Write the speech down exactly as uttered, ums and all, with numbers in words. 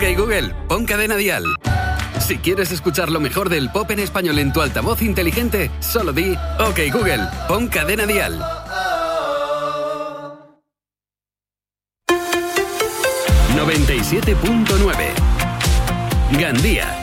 Ok Google, pon Cadena Dial. Si quieres escuchar lo mejor del pop en español en tu altavoz inteligente, solo di Ok Google, pon Cadena Dial. noventa y siete punto nueve Gandía.